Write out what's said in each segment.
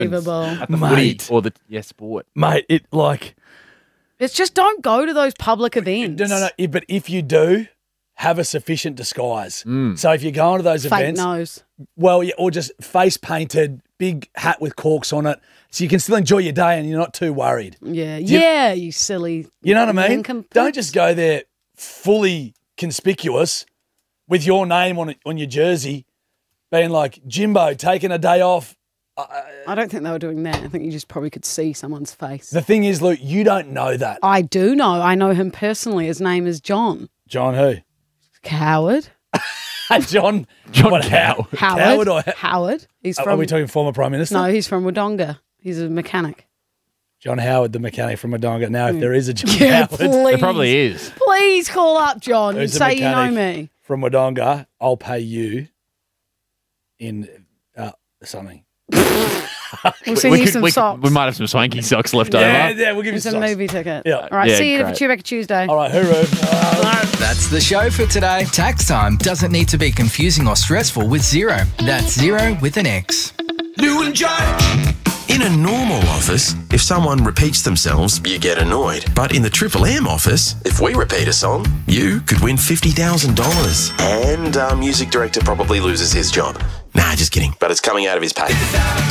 Unbelievable. At the footy or the sport. Mate, It's just don't go to those public events. No. But if you do, have a sufficient disguise. So if you're going to those Fake events, nose. well, yeah, or just face painted, big hat with corks on it, so you can still enjoy your day and you're not too worried. Yeah, you silly. You know what I mean? nincompoop. Don't just go there fully conspicuous with your name on your jersey, being like Jimbo taking a day off. I don't think they were doing that. I think you just probably could see someone's face. The thing is, Luke, you don't know that. I do know. I know him personally. His name is John. John who? Howard. John Cow. Howard. Howard or Howard. He's are from. we talking former Prime Minister? No, he's from Wodonga. He's a mechanic. John Howard, the mechanic from Wodonga. Now, if there is a John Yeah, Howard please. There probably is. Please call up John and who's a say you know mechanic me. from Wodonga, I'll pay you in something. We'll send you some socks. We might have some swanky socks left Yeah, over. we'll give you It's a some socks. movie ticket. Yeah. All right, Yeah, see you great. for Chewbacca Tuesday. All right, hooroo. That's the show for today. Tax time doesn't need to be confusing or stressful with Xero. That's Xero with an X. New and Judge. In a normal office, if someone repeats themselves, you get annoyed. But in the Triple M office, if we repeat a song, you could win $50,000. And our music director probably loses his job. Nah, just kidding. But it's coming out of his pay.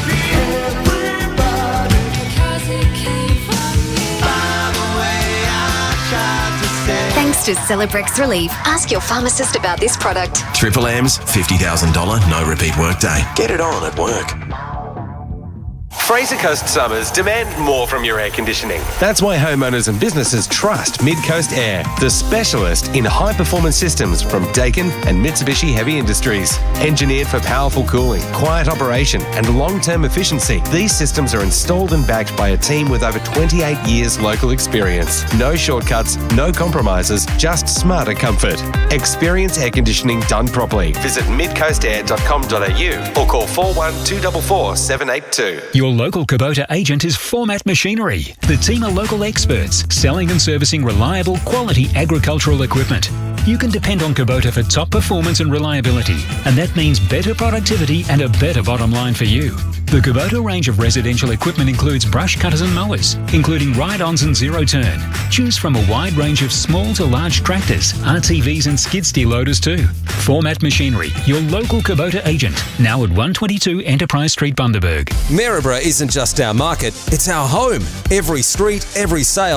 Thanks to Celebrex Relief. Ask your pharmacist about this product. Triple M's $50,000 no repeat workday. Get it on at work. Fraser Coast summers demand more from your air conditioning. That's why homeowners and businesses trust Mid-Coast Air, the specialist in high-performance systems from Daikin and Mitsubishi Heavy Industries. Engineered for powerful cooling, quiet operation and long-term efficiency, these systems are installed and backed by a team with over 28 years local experience. No shortcuts, no compromises, just smarter comfort. Experience air conditioning done properly. Visit midcoastair.com.au or call 41244 782. Your local Kubota agent is Format Machinery. The team are local experts selling and servicing reliable, quality agricultural equipment. You can depend on Kubota for top performance and reliability, and that means better productivity and a better bottom line for you. The Kubota range of residential equipment includes brush cutters and mowers, including ride-ons and zero-turn. Choose from a wide range of small to large tractors, RTVs and skid steer loaders too. Format Machinery, your local Kubota agent, now at 122 Enterprise Street, Bundaberg. Maryborough isn't just our market, it's our home. Every street, every sale